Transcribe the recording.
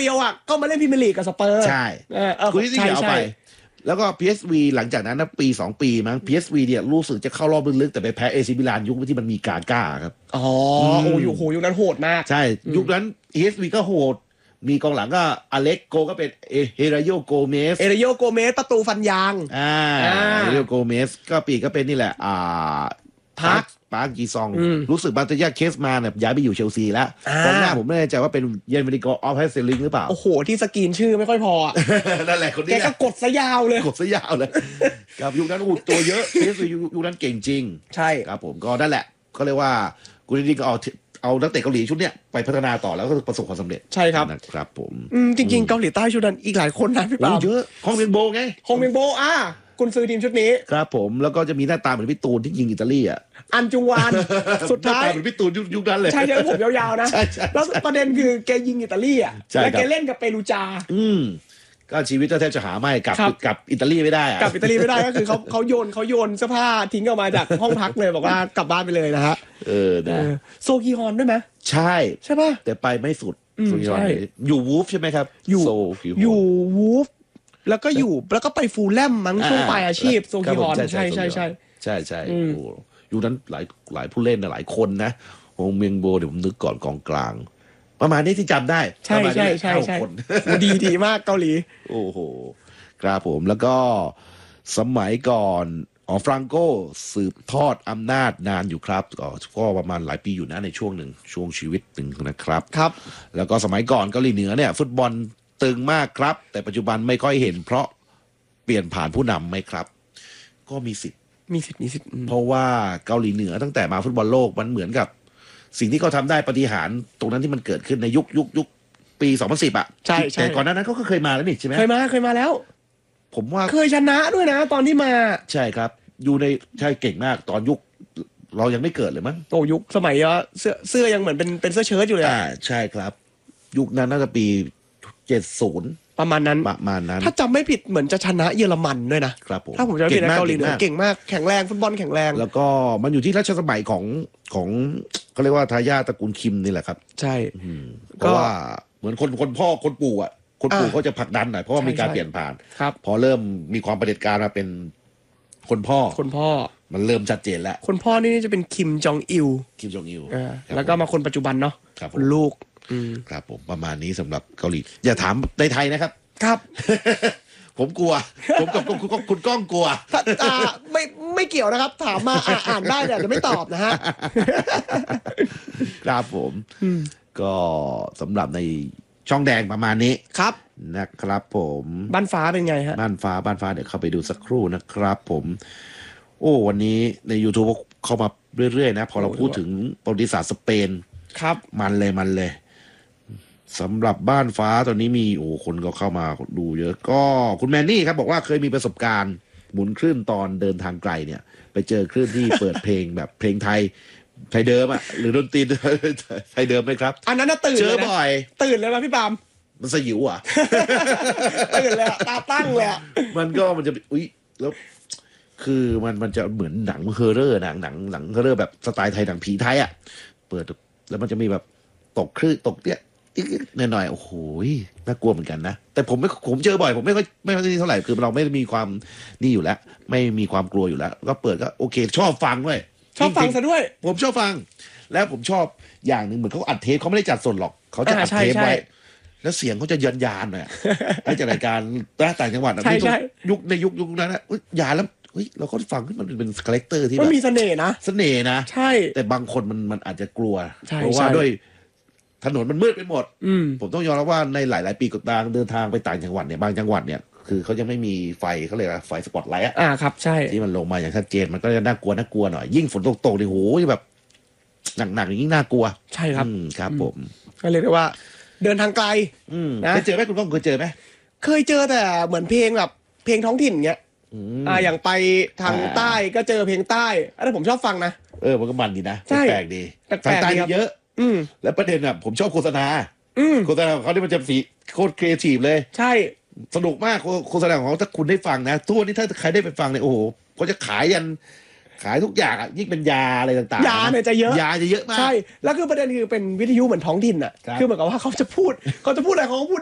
ปียวอ่ะก็มาเล่นพรีเมียร์ลีกกับสเปอร์ใช่กูที่เอาไปแล้วก็ PSV หลังจากนั้นนะปี2ปีมั้ง PSV เนี่ยรู้สึกจะเข้ารอบลึกๆแต่ไปแพ้เอซิมิลานยุคที่มันมีกาก้าครับโอ้ยุคนั้นโหดมากใช่ยุคนั้น PSV ก็โหดมีกองหลังก็อเล็กโกก็เป็นเฮราโยโกเมสประตูฟันยางเฮราโยโกเมสก็ปีก็เป็นนี่แหละปาร์คจีซองรู้สึกบาเตย่าเคสมาเนี่ยย้ายไปอยู่เชลซีแล้วตอนหน้าผมไม่แน่ใจว่าเป็นเยนเวนิโกออฟแฮสเซลิงหรือเปล่าโอ้โหที่สกรีนชื่อไม่ค่อยพอนั่นแหละคนนี้แกก็กดซะยาวเลยครับยุคนั้นตัวเยอะเคสยุคนั้นเก่งจริงใช่ครับผมก็นั่นแหละก็เรียกว่ากูจริงๆก็เอานักเตะเกาหลีชุดเนี้ยไปพัฒนาต่อแล้วก็ประสบความสำเร็จใช่ครับนะครับผมจริงๆเกาหลีใต้ชุดนั้นอีกหลายคนนะพี่ปาเยอะฮงเมียงโบไงกุนซือทีมชุดนี้ครับผมแล้วก็จะมีหน้าตาเหมือนพี่ตูนที่ยิงอิตาลีอันจุงวานสุดท้ายเหมือนพี่ตูนยุคนั้นเลยใช่ผมยาวๆนะแล้วประเด็นคือแกยิงอิตาลีแล้วแกเล่นกับเปรูจาก็ชีวิตก็แทบจะหาไม่กับอิตาลีไม่ได้กับอิตาลีไม่ได้ก็คือเขาโยนเสื้อผ้าทิ้งออกมาจากห้องพักเลยบอกว่ากลับบ้านไปเลยนะฮะโซกีฮอนด้วยไหมใช่ป่ะแต่ไปไม่สุดโซกีฮอนอยู่วูฟใช่ไหมครับอยู่วูฟแล้วก็ไปฟูลแลมมั้งช่วงปลายอาชีพโซกีฮอนใช่อยู่นั้นหลายผู้เล่นนะหลายคนนะฮงเมียงโบเดี๋ยวผมนึกก่อนกองกลางประมาณนี้ที่จำได้ใช่ดีมากเกาหลีโอ้โหครับผมแล้วก็สมัยก่อนฟรังโกสืบทอดอำนาจนานอยู่ครับก็ประมาณหลายปีอยู่นะในช่วงชีวิตหนึ่งนะครับแล้วก็สมัยก่อนเกาหลีเหนือเนี่ยฟุตบอลตึงมากครับแต่ปัจจุบันไม่ค่อยเห็นเพราะเปลี่ยนผ่านผู้นำไหมครับก็มีสิทธิ์เพราะว่าเกาหลีเหนือตั้งแต่มาฟุตบอลโลกมันเหมือนกับสิ่งที่เขาทำได้ปาฏิหาริย์ตรงนั้นที่มันเกิดขึ้นในยุคปี2010 ใช่แต่ก่อนนั้นเขาก็เคยมาแล้วนี่ใช่ไหมเคยมาแล้วผมว่าเคยชนะด้วยนะตอนที่มาใช่ครับอยู่ในใช่เก่งมากตอนยุคเรายังไม่เกิดเลยมั้งยุคสมัยเสื้อยังเหมือนเป็นเสื้อเชิ้ตอยู่เลยใช่ครับยุคนั้นน่าจะปี70 ประมาณนั้นถ้าจำไม่ผิดเหมือนจะชนะเยอรมันด้วยนะครับถ้าผมจำไม่ผิดนะเกาหลีเหนือเก่งมากแข็งแรงฟุตบอลแข็งแรงแล้วก็มันอยู่ที่รัชสมัยของเขาเรียกว่าทายาทตระกูลคิมนี่แหละครับใช่เพราะว่าเหมือนคนพ่อคนปู่คนปู่เขาจะผลักดันหน่อยเพราะว่ามีการเปลี่ยนผ่านพอเริ่มมีความเผด็จการมาเป็นคนพ่อมันเริ่มชัดเจนแล้วคนพ่อนี่จะเป็นคิมจองอิลแล้วก็มาคนปัจจุบันเนาะลูกครับผมประมาณนี้สำหรับเกาหลีอย่าถามในไทยนะครับผมกลัวผมกับคุณก้องกลัวไม่เกี่ยวนะครับถามมาอ่านได้แต่จะไม่ตอบนะฮะครับผมก็สำหรับในช่องแดงประมาณนี้ครับนะครับผมบ้านฟ้าเป็นไงฮะบ้านฟ้าเดี๋ยวเข้าไปดูสักครู่นะครับผมวันนี้ใน YouTube เข้ามาเรื่อยๆนะพอเราพูดถึงประวัติศาสตร์สเปนครับมันเลยสำหรับบ้านฟ้าตอนนี้มีคนก็เข้ามาดูเยอะก็คุณแมนนี่ครับบอกว่าเคยมีประสบการณ์หมุนคลื่นตอนเดินทางไกลเนี่ยไปเจอคลื่นที่เปิดเพลงแบบเพลงไทยเดิมหรือดนตรีไทยเดิมไหมครับอันนั้นน่ะตื่นเจอบ่อยตื่นเลยป่ะพี่ปามมันสยิวตื่นเลยตาตั้งเลยมันจะแล้วคือมันจะเหมือนหนังเฮอร์เรอร์หนังเฮอร์เรอร์แบบสไตล์ไทยหนังผีไทยเปิดแล้วมันจะมีแบบตกคลื่นตกเนี่ยหน่อยโอ้โหน่ากลัวเหมือนกันนะแต่ผมเจอบ่อยผมไม่ค่อยเท่าไหร่คือเราไม่มีความนี่อยู่แล้วไม่มีความกลัวอยู่แล้วก็เปิดก็โอเคชอบฟังด้วยชอบฟังซะด้วยผมชอบฟังแล้วผมชอบอย่างหนึ่งเหมือนเขาอัดเทปเขาไม่ได้จัดสดหรอกเขาจะอัดเทปไว้แล้วเสียงเขาจะยานหน่อยให้จัดรายการต่างจังหวัดยุคนั้นนะยานแล้วเราก็ฟังขึ้นมันเป็นคาแรคเตอร์ที่มันมีเสน่ห์นะใช่แต่บางคนมันอาจจะกลัวเพราะว่าด้วยถนนมันมืดไปหมดผมต้องยอมรับว่าในหลายๆปีกดดังเดินทางไปต่างจังหวัดเนี่ยบางจังหวัดเนี่ยคือเขาจะไม่มีไฟเขาเรียกไฟสปอตไลท์ครับใช่ที่มันลงมาอย่างชัดเจนมันก็จะน่ากลัวหน่อยยิ่งฝนตกดิโหแบบหนักยิ่งน่ากลัวใช่ครับครับผมก็เรียกได้ว่าเดินทางไกลเคยเจอไหมคุณก้องเคยเจอไหมเคยเจอแต่เหมือนเพลงแบบเพลงท้องถิ่นเงี้ยอย่างไปทางใต้ก็เจอเพลงใต้อันนั้นผมชอบฟังนะมันก็มันดีนะแปลกดีทางใต้เยอะแล้วประเด็นผมชอบโฆษณาของเขาที่มันจะสีโคตรครีเอทีฟเลยใช่สนุกมากโฆษณาของเขาถ้าคุณได้ฟังนะทุกวันนี้ถ้าใครได้ไปฟังเนี่ยโอ้โหเขาจะขายทุกอย่างยิ่งเป็นยาอะไรต่างๆยาเนี่ยจะเยอะมากใช่แล้วคือประเด็นคือเป็นวิทยุเหมือนท้องถิ่นคือเหมือนกับว่าเขาจะพูดอะไรเขาพูด